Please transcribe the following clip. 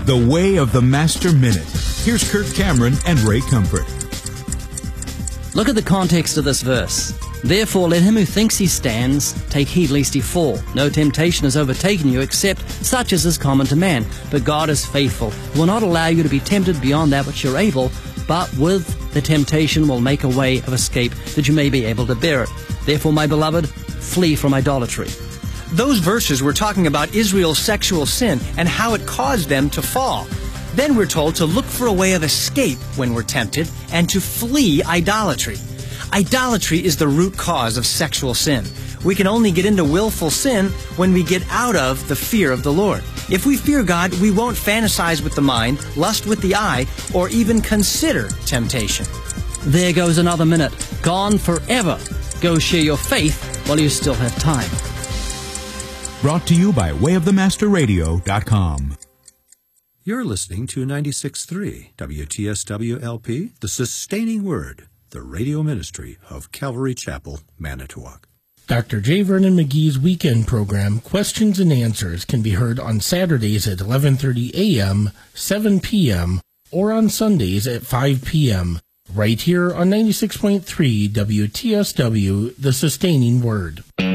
The Way of the Master Minute. Here's Kirk Cameron and Ray Comfort. Look at the context of this verse. Therefore, let him who thinks he stands take heed lest he fall. No temptation has overtaken you except such as is common to man. But God is faithful. He will not allow you to be tempted beyond that which you're able, but with the temptation will make a way of escape that you may be able to bear it. Therefore, my beloved, flee from idolatry. Those verses were talking about Israel's sexual sin and how it caused them to fall. Then we're told to look for a way of escape when we're tempted and to flee idolatry. Idolatry is the root cause of sexual sin. We can only get into willful sin when we get out of the fear of the Lord. If we fear God, we won't fantasize with the mind, lust with the eye, or even consider temptation. There goes another minute. Gone forever. Go share your faith while you still have time. Brought to you by wayofthemasterradio.com. You're listening to 96.3 WTSW-LP, The Sustaining Word, the radio ministry of Calvary Chapel, Manitowoc. Dr. J. Vernon McGee's weekend program, Questions and Answers, can be heard on Saturdays at 11:30 a.m., 7 p.m., or on Sundays at 5 p.m., right here on 96.3 WTSW, The Sustaining Word.